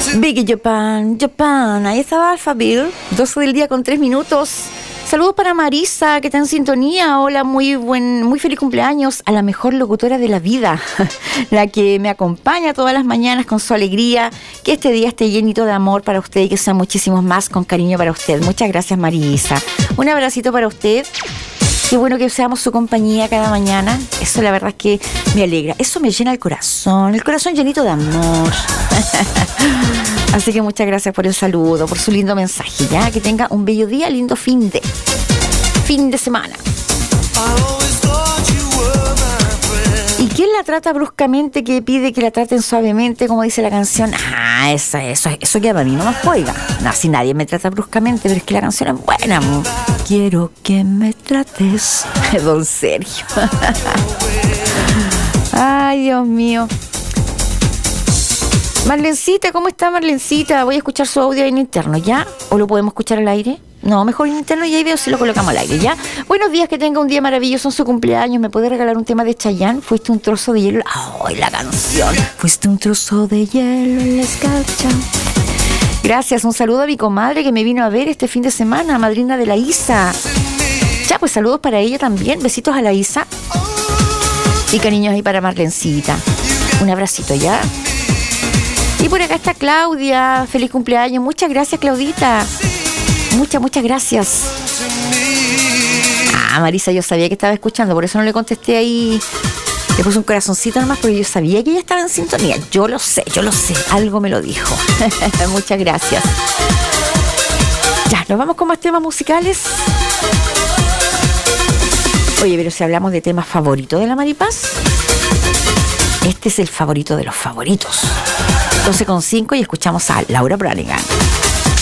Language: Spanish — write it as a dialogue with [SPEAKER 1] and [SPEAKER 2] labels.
[SPEAKER 1] Biggie Japan, ahí estaba Alphaville, 12 del día con 3 minutos. Saludos para Marisa, que está en sintonía. Hola, muy feliz cumpleaños a la mejor locutora de la vida, la que me acompaña todas las mañanas con su alegría. Que este día esté llenito de amor para usted y que sean muchísimos más con cariño para usted. Muchas gracias, Marisa. Un abracito para usted. Qué bueno que seamos su compañía cada mañana. Eso la verdad es que me alegra. Eso me llena el corazón llenito de amor. Así que muchas gracias por el saludo, por su lindo mensaje, ¿ya? Que tenga un bello día, lindo fin de semana. ¿Y quién la trata bruscamente, que pide que la traten suavemente, como dice la canción? Ah, eso que para mí no me juega. No, si nadie me trata bruscamente, pero es que la canción es buena. Quiero que me trates, don Sergio. Ay, Dios mío. Marlencita, ¿cómo está Marlencita? Voy a escuchar su audio en interno, ¿ya? ¿O lo podemos escuchar al aire? No, mejor en interno y ahí veo si lo colocamos al aire, ¿ya? Buenos días, que tenga un día maravilloso en su cumpleaños. ¿Me puede regalar un tema de Chayanne? Fuiste un trozo de hielo. ¡Ay, la canción! Fuiste un trozo de hielo en la escarcha. Gracias, un saludo a mi comadre que me vino a ver este fin de semana, madrina de la Isa. Ya, pues saludos para ella también. Besitos a la Isa. Y cariños ahí para Marlencita. Un abracito, ¿ya? Y por acá está Claudia. Feliz cumpleaños. Muchas gracias, Claudita. Muchas gracias. Ah, Marisa, yo sabía que estaba escuchando, por eso no le contesté ahí. Le puse un corazoncito nomás porque yo sabía que ella estaba en sintonía. Yo lo sé. Algo me lo dijo. Muchas gracias. Ya, nos vamos con más temas musicales. Oye, pero si hablamos de temas favoritos de la Maripaz, este es el favorito de los favoritos. 12:05 y escuchamos a Laura Branigan.